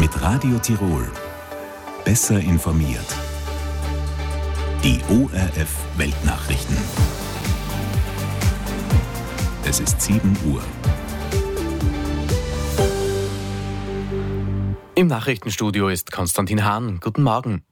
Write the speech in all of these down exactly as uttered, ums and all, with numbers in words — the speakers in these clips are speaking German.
Mit Radio Tirol. Besser informiert. Die O R F Weltnachrichten. Es ist sieben Uhr. Im Nachrichtenstudio ist Konstantin Hahn. Guten Morgen.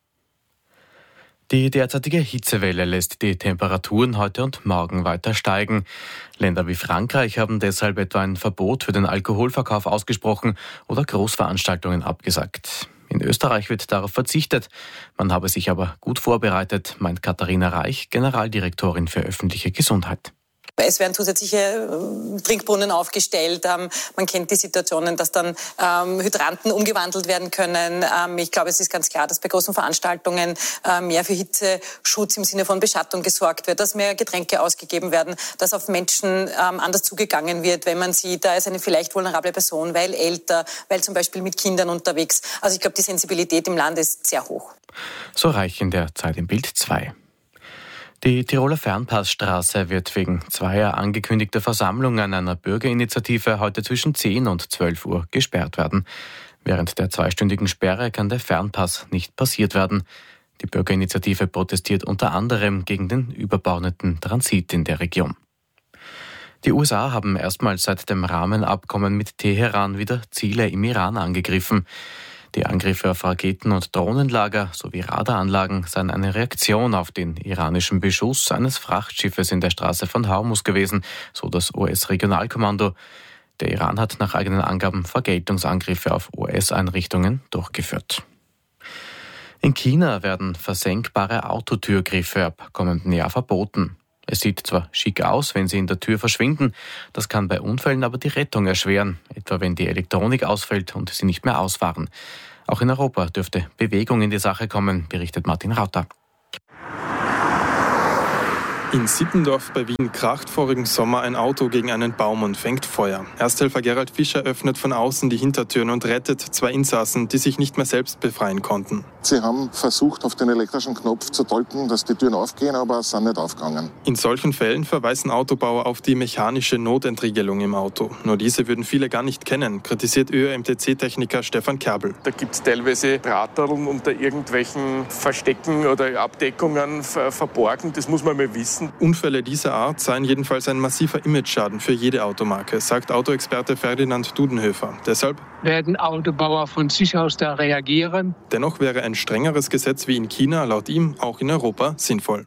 Die derzeitige Hitzewelle lässt die Temperaturen heute und morgen weiter steigen. Länder wie Frankreich haben deshalb etwa ein Verbot für den Alkoholverkauf ausgesprochen oder Großveranstaltungen abgesagt. In Österreich wird darauf verzichtet. Man habe sich aber gut vorbereitet, meint Katharina Reich, Generaldirektorin für öffentliche Gesundheit. Es werden zusätzliche äh, Trinkbrunnen aufgestellt. Ähm, man kennt die Situationen, dass dann ähm, Hydranten umgewandelt werden können. Ähm, ich glaube, es ist ganz klar, dass bei großen Veranstaltungen äh, mehr für Hitzeschutz im Sinne von Beschattung gesorgt wird, dass mehr Getränke ausgegeben werden, dass auf Menschen ähm, anders zugegangen wird, wenn man sieht, da ist eine vielleicht vulnerable Person, weil älter, weil zum Beispiel mit Kindern unterwegs. Also ich glaube, die Sensibilität im Land ist sehr hoch. So Reich in der Zeit im Bild zwei. Die Tiroler Fernpassstraße wird wegen zweier angekündigter Versammlungen einer Bürgerinitiative heute zwischen zehn und zwölf Uhr gesperrt werden. Während der zweistündigen Sperre kann der Fernpass nicht passiert werden. Die Bürgerinitiative protestiert unter anderem gegen den überbordenden Transit in der Region. Die U S A haben erstmals seit dem Rahmenabkommen mit Teheran wieder Ziele im Iran angegriffen. Die Angriffe auf Raketen- und Drohnenlager sowie Radaranlagen seien eine Reaktion auf den iranischen Beschuss eines Frachtschiffes in der Straße von Hormuz gewesen, so das U S-Regionalkommando. Der Iran hat nach eigenen Angaben Vergeltungsangriffe auf U S-Einrichtungen durchgeführt. In China werden versenkbare Autotürgriffe ab kommenden Jahr verboten. Es sieht zwar schick aus, wenn sie in der Tür verschwinden, das kann bei Unfällen aber die Rettung erschweren, etwa wenn die Elektronik ausfällt und sie nicht mehr ausfahren. Auch in Europa dürfte Bewegung in die Sache kommen, berichtet Martin Rauter. In Sippendorf bei Wien kracht vorigen Sommer ein Auto gegen einen Baum und fängt Feuer. Ersthelfer Gerald Fischer öffnet von außen die Hintertüren und rettet zwei Insassen, die sich nicht mehr selbst befreien konnten. Sie haben versucht, auf den elektrischen Knopf zu drücken, dass die Türen aufgehen, aber es sind nicht aufgegangen. In solchen Fällen verweisen Autobauer auf die mechanische Notentriegelung im Auto. Nur diese würden viele gar nicht kennen, kritisiert Ö M T C-Techniker Stefan Kerbel. Da gibt es teilweise Drahtteln unter irgendwelchen Verstecken oder Abdeckungen ver- verborgen. Das muss man mal wissen. Unfälle dieser Art seien jedenfalls ein massiver Imageschaden für jede Automarke, sagt Autoexperte Ferdinand Dudenhöfer. Deshalb werden Autobauer von sich aus da reagieren. Dennoch wäre ein strengeres Gesetz wie in China laut ihm auch in Europa sinnvoll.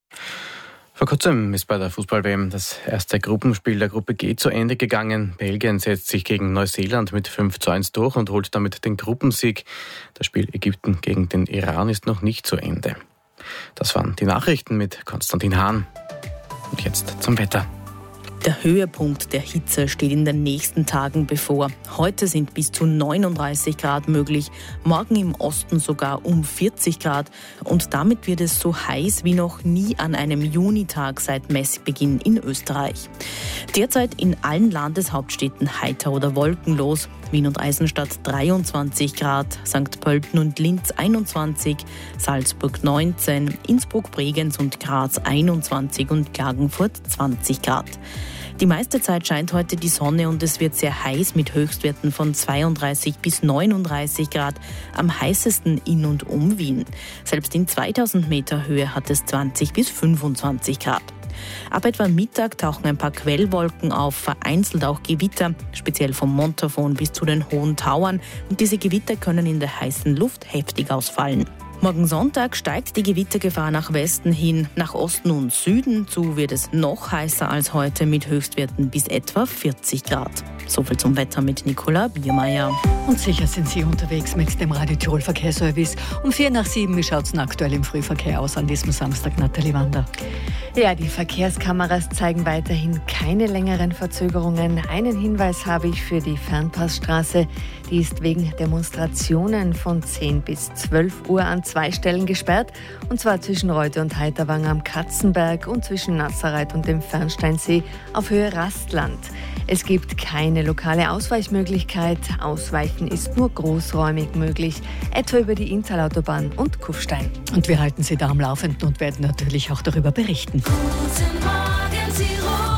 Vor kurzem ist bei der Fußball-W M das erste Gruppenspiel der Gruppe G zu Ende gegangen. Belgien setzt sich gegen Neuseeland mit fünf zu eins durch und holt damit den Gruppensieg. Das Spiel Ägypten gegen den Iran ist noch nicht zu Ende. Das waren die Nachrichten mit Konstantin Hahn. Und jetzt zum Wetter. Der Höhepunkt der Hitze steht in den nächsten Tagen bevor. Heute sind bis zu neununddreißig Grad möglich, morgen im Osten sogar um vierzig Grad. Und damit wird es so heiß wie noch nie an einem Junitag seit Messbeginn in Österreich. Derzeit in allen Landeshauptstädten heiter oder wolkenlos. Wien und Eisenstadt dreiundzwanzig Grad, Sankt Pölten und Linz einundzwanzig, Salzburg neunzehn, Innsbruck, Bregenz und Graz einundzwanzig und Klagenfurt zwanzig Grad. Die meiste Zeit scheint heute die Sonne und es wird sehr heiß mit Höchstwerten von zweiunddreißig bis neununddreißig Grad, am heißesten in und um Wien. Selbst in zweitausend Meter Höhe hat es zwanzig bis fünfundzwanzig Grad. Ab etwa Mittag tauchen ein paar Quellwolken auf, vereinzelt auch Gewitter, speziell vom Montafon bis zu den Hohen Tauern. Und diese Gewitter können in der heißen Luft heftig ausfallen. Morgen Sonntag steigt die Gewittergefahr nach Westen hin, nach Osten und Süden zu wird es noch heißer als heute mit Höchstwerten bis etwa vierzig Grad. Soviel zum Wetter mit Nicola Biermeier. Und sicher sind Sie unterwegs mit dem Radio Tirol Verkehrsservice. Um vier nach sieben, wie schaut es aktuell im Frühverkehr aus an diesem Samstag, Nathalie Wander? Ja, die Verkehrskameras zeigen weiterhin keine längeren Verzögerungen. Einen Hinweis habe ich für die Fernpassstraße. Die ist wegen Demonstrationen von zehn bis zwölf Uhr an zwei Stellen gesperrt. Und zwar zwischen Reute und Heiterwang am Katzenberg und zwischen Nazareth und dem Fernsteinsee auf Höhe Rastland. Es gibt keine lokale Ausweichmöglichkeit. Ausweichen ist nur großräumig möglich, etwa über die Inntal-Autobahn und Kufstein. Und wir halten Sie da am Laufenden und werden natürlich auch darüber berichten. Guten Morgen, Tirol.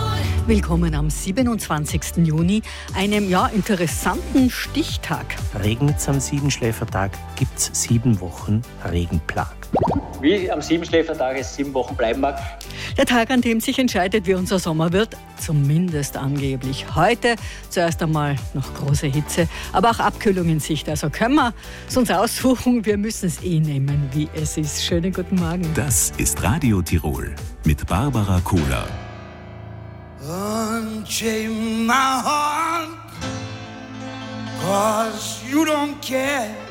Willkommen am siebenundzwanzigsten Juni, einem ja interessanten Stichtag. Regnet es am Siebenschläfertag, gibt es sieben Wochen Regenplag. Wie am Siebenschläfertag es sieben Wochen bleiben mag. Der Tag, an dem sich entscheidet, wie unser Sommer wird, zumindest angeblich. Heute zuerst einmal noch große Hitze, aber auch Abkühlung in Sicht. Also können wir es uns aussuchen, wir müssen es eh nehmen, wie es ist. Schönen guten Morgen. Das ist Radio Tirol mit Barbara Kohler. Unchain my heart, 'cause you don't care.